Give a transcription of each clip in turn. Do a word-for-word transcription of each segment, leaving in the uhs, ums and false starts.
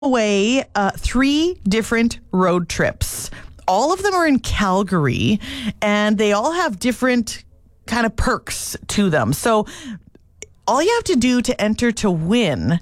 away uh, three different road trips. All of them are in Calgary, and they all have different kind of perks to them. So all you have to do to enter to win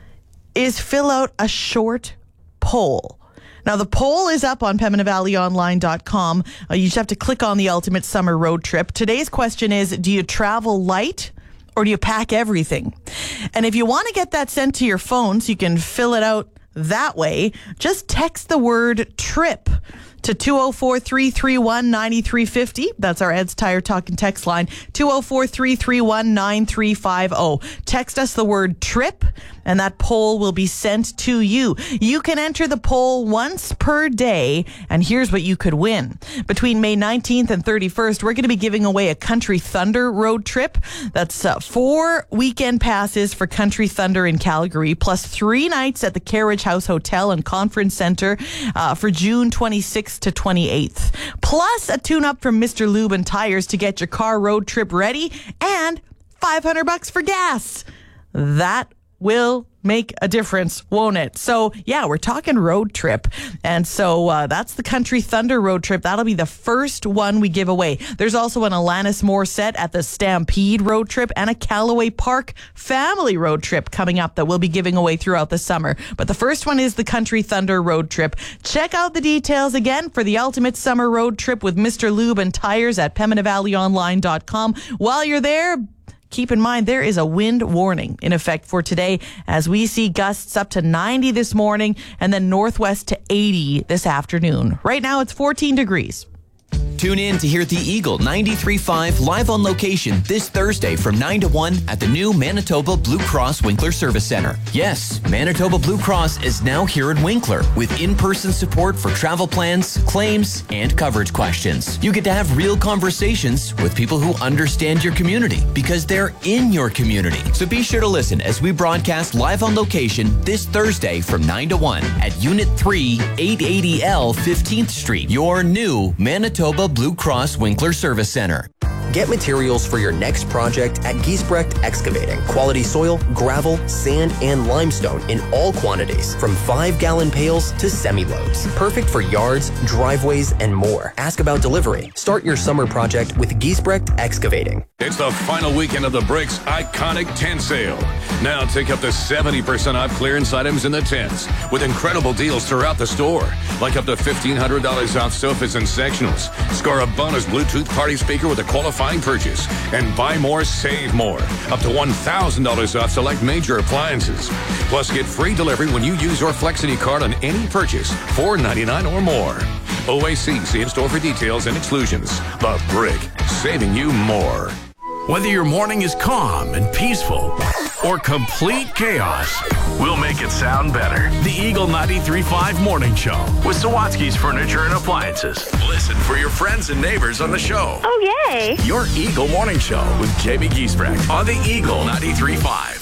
is fill out a short poll. Now, the poll is up on Pembina Valley Online dot com. Uh, you just have to click on the Ultimate Summer Road Trip. Today's question is, do you travel light or do you pack everything? And if you want to get that sent to your phone so you can fill it out that way, just text the word TRIP to two oh four, three three one, nine three five oh. That's our Ed's Tire Talk and Text line, two oh four, three three one, nine three five oh. Text us the word TRIP, and that poll will be sent to you. You can enter the poll once per day, and here's what you could win. Between May nineteenth and thirty-first, we're going to be giving away a Country Thunder road trip. That's uh, four weekend passes for Country Thunder in Calgary, plus three nights at the Carriage House Hotel and Conference Center uh, for June twenty-sixth to twenty-eighth. Plus a tune-up from Mister Lube and Tires to get your car road trip ready, and five hundred bucks for gas. That will make a difference, won't it? So, yeah, we're talking road trip. And so uh, that's the Country Thunder road trip. That'll be the first one we give away. There's also an Alanis Morissette at the Stampede road trip and a Callaway Park family road trip coming up that we'll be giving away throughout the summer. But the first one is the Country Thunder road trip. Check out the details again for the Ultimate Summer Road Trip with Mister Lube and Tires at Pembina Valley Online dot com. While you're there, keep in mind, there is a wind warning in effect for today as we see gusts up to ninety this morning and then northwest to eighty this afternoon. Right now, it's fourteen degrees. Tune in to hear the Eagle ninety-three point five live on location this Thursday from nine to one at the new Manitoba Blue Cross Winkler Service Center. Yes, Manitoba Blue Cross is now here in Winkler with in-person support for travel plans, claims, and coverage questions. You get to have real conversations with people who understand your community because they're in your community. So be sure to listen as we broadcast live on location this Thursday from nine to one at Unit three, eight eighty L fifteenth Street, your new Manitoba Blue Cross Winkler Service Center. Get materials for your next project at Giesbrecht Excavating. Quality soil, gravel, sand, and limestone in all quantities, from five-gallon pails to semi-loads. Perfect for yards, driveways, and more. Ask about delivery. Start your summer project with Giesbrecht Excavating. It's the final weekend of the Bricks Iconic Tent Sale. Now take up to seventy percent off clearance items in the tents with incredible deals throughout the store, like up to fifteen hundred dollars off sofas and sectionals. Score a bonus Bluetooth party speaker with a qualifying purchase, and buy more, save more. Up to one thousand dollars off select major appliances. Plus, get free delivery when you use your Flexity card on any purchase, four ninety-nine or more. O A C, see in store for details and exclusions. The Brick, saving you more. Whether your morning is calm and peaceful or complete chaos, we'll make it sound better. The Eagle ninety-three point five Morning Show with Sawatsky's Furniture and Appliances. Listen for your friends and neighbors on the show. Oh, yay! Your Eagle Morning Show with Jamie Giesbrecht on the Eagle ninety-three point five.